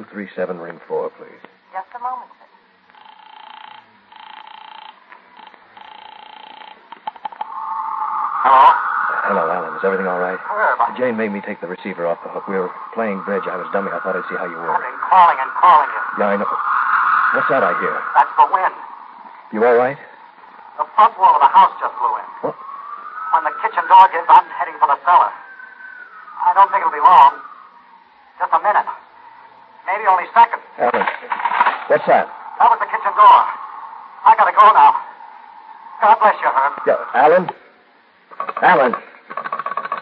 237 ring 4, please. Just a moment, sir. Hello? Hello, Alan. Is everything all right? Herb. Jane made me take the receiver off the hook. We were playing bridge. I was dummy. I thought I'd see how you were. I've been calling and calling you. Yeah, I know. What's that I hear? That's the wind. You all right? The front wall of the house just blew in. What? When the kitchen door gives, I'm heading for the cellar. I don't think it'll be long. Just a minute. Maybe only seconds. Alan, what's that? That was the kitchen door. I gotta go now. God bless you, Herb. Yeah, Alan? Alan!